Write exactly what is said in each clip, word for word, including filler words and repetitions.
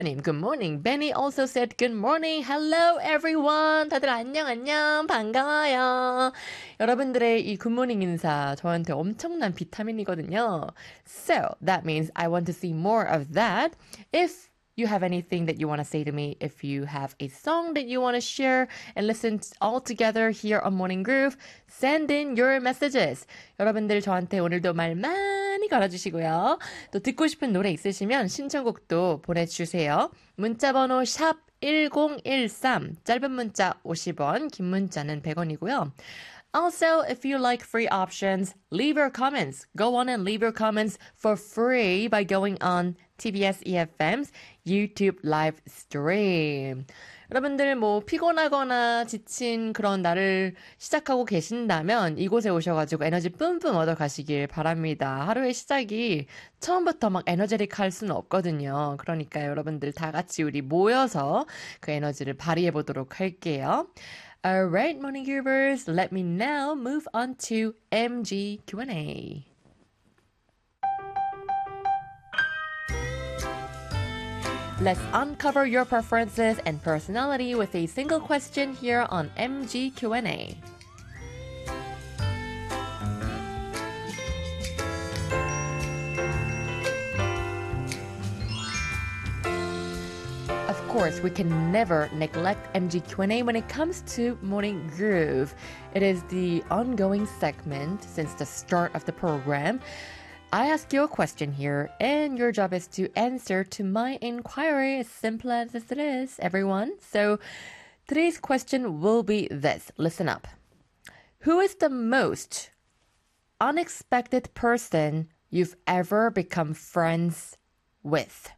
Good morning. Benny also said good morning. Hello everyone. 다들 안녕 안녕 반가워요. 여러분들의 이 굿모닝 인사 저한테 엄청난 비타민이거든요. So that means I want to see more of that. If you have anything that you want to say to me, if you have a song that you want to share and listen all together here on Morning Groove, send in your messages. 여러분들 저한테 오늘도 말 많이 걸어주시고요. 또 듣고 싶은 노래 있으시면 신청곡도 보내주세요. 문자번호 샵 일공일삼, 짧은 문자 오십 원, 긴 문자는 백 원이고요. Also, if you like free options, leave your comments. Go on and leave your comments for free by going on 티비에스 이에프엠's YouTube live stream. 여러분들 뭐 피곤하거나 지친 그런 날을 시작하고 계신다면 이곳에 오셔가지고 에너지 뿜뿜 얻어 가시길 바랍니다. 하루의 시작이 처음부터 막 에너제틱 할 수는 없거든요. 그러니까 여러분들 다 같이 우리 모여서 그 에너지를 발휘해 보도록 할게요. Alright, morning groovers, let me now move on to 엠지 Q and A. Let's uncover your preferences and personality with a single question here on 엠지 Q and A. Of course, we can never neglect 엠지 Q and A when it comes to Morning Groove. It is the ongoing segment since the start of the program. I ask you a question here, and your job is to answer to my inquiry, as simple as it is, everyone. So today's question will be this. Listen up. Who is the most unexpected person you've ever become friends with?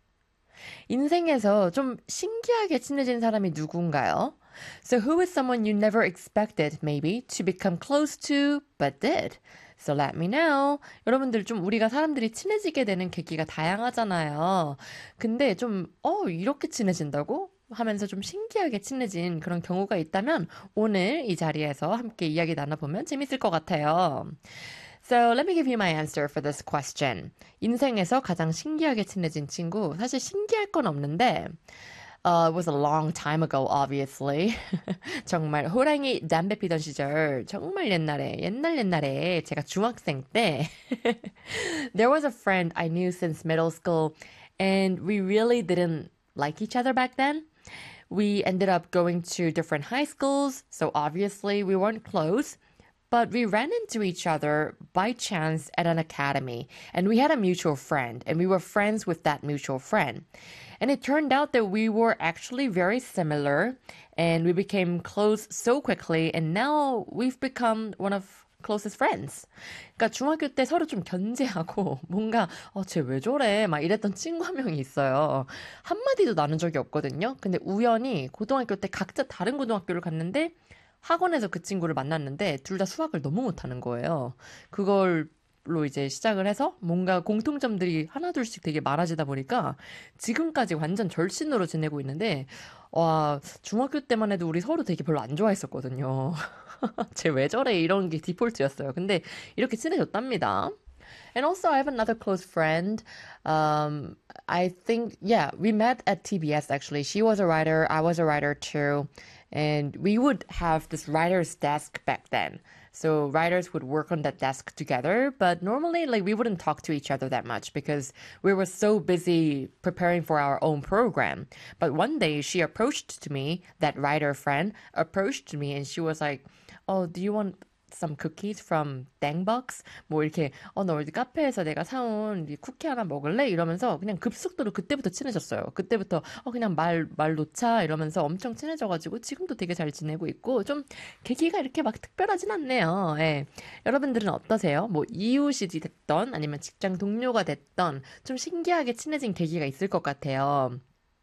인생에서 좀 신기하게 친해진 사람이 누군가요? So who is someone you never expected, maybe, to become close to, but did? So let me know. 여러분들 좀 우리가 사람들이 친해지게 되는 계기가 다양하잖아요. 근데 좀, 어, 이렇게 친해진다고? 하면서 좀 신기하게 친해진 그런 경우가 있다면 오늘 이 자리에서 함께 이야기 나눠보면 재밌을 것 같아요. So let me give you my answer for this question. 인생에서 가장 신기하게 친해진 친구. 사실 신기할 건 없는데 Uh, it was a long time ago, obviously. 정말 호랑이 담배 피던 시절, 정말 옛날에, 옛날 옛날에 제가 중학생 때 there was a friend I knew since middle school and we really didn't like each other back then. We ended up going to different high schools, so obviously we weren't close. But we ran into each other by chance at an academy, and we had a mutual friend, and we were friends with that mutual friend. And it turned out that we were actually very similar, and we became close so quickly, and now we've become one of closest friends. 그러니까 중학교 때 서로 좀 견제하고 뭔가 어, 쟤 왜 저래? 막 이랬던 친구 한 명이 있어요. 한마디도 나눈 적이 없거든요. 근데 우연히 고등학교 때 각자 다른 고등학교를 갔는데 학원에서 그 친구를 만났는데 둘 다 수학을 너무 못하는 거예요. 그걸로 이제 시작을 해서 뭔가 공통점들이 하나둘씩 되게 많아지다 보니까 지금까지 완전 절친으로 지내고 있는데 와 중학교 때만 해도 우리 서로 되게 별로 안 좋아했었거든요. 쟤 왜 저래 이런 게 디폴트였어요. 근데 이렇게 친해졌답니다. And also, I have another close friend. Um, I think, yeah, we met at 티비에스 actually. She was a writer, I was a writer too. And we would have this writer's desk back then. So writers would work on that desk together, but normally like we wouldn't talk to each other that much because we were so busy preparing for our own program. But one day she approached to me, that writer friend approached to me and she was like, oh, do you want some cookies from Dangbox? 뭐 이렇게 어, 너 어디 카페에서 내가 사온 이 쿠키 하나 먹을래? 이러면서 그냥 급속도로 그때부터 친해졌어요. 그때부터 어, 그냥 말, 말 놓자 이러면서 엄청 친해져가지고 지금도 되게 잘 지내고 있고 좀 계기가 이렇게 막 특별하진 않네요. 예. 여러분들은 어떠세요? 뭐 이웃이 됐던 아니면 직장 동료가 됐던 좀 신기하게 친해진 계기가 있을 것 같아요.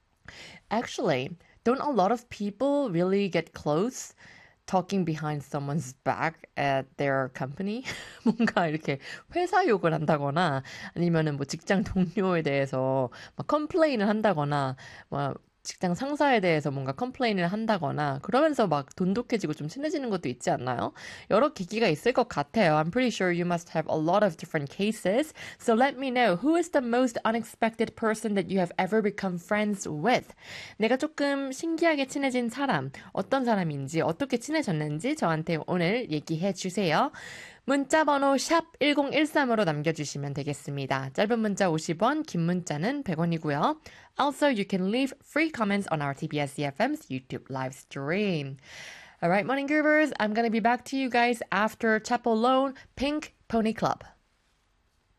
Actually, don't a lot of people really get close? talking behind someone's back at their company. 뭔가 이렇게 회사 욕을 한다거나 아니면은 뭐 직장 동료에 대해서 막 컴플레인을 한다거나 막 직장 상사에 대해서 뭔가 컴플레인을 한다거나 그러면서 막 돈독해지고 좀 친해지는 것도 있지 않나요? 여러 계기가 있을 것 같아요. I'm pretty sure you must have a lot of different cases. So let me know who is the most unexpected person that you have ever become friends with. 내가 조금 신기하게 친해진 사람, 어떤 사람인지, 어떻게 친해졌는지 저한테 오늘 얘기해 주세요. 문자번호 샵 일공일삼으로 남겨주시면 되겠습니다. 짧은 문자 오십 원, 긴 문자는 백 원이고요. Also, you can leave free comments on our T B S EFM's YouTube live stream. Alright, morning groovers, I'm gonna be back to you guys after Chapel Lone Pink Pony Club.